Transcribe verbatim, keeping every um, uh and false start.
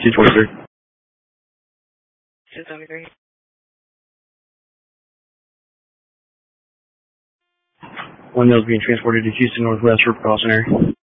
two twenty-three. two twenty-three. One male is being transported to Houston Northwest for precautionary.